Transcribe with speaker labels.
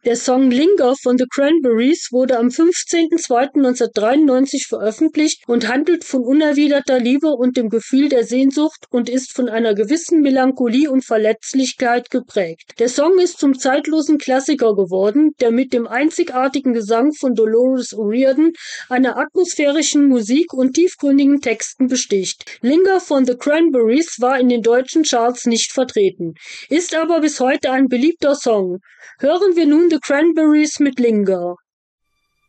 Speaker 1: Der Song "Linger" von The Cranberries wurde am 15.02.1993 veröffentlicht und handelt von unerwiderter Liebe und dem Gefühl der Sehnsucht und ist von einer gewissen Melancholie und Verletzlichkeit geprägt. Der Song ist zum zeitlosen Klassiker geworden, der mit dem einzigartigen Gesang von Dolores O'Riordan, einer atmosphärischen Musik und tiefgründigen Texten besticht. "Linger" von The Cranberries war in den deutschen Charts nicht vertreten, ist aber bis heute ein beliebter Song. Hören wir nun The Cranberries mit "Linger".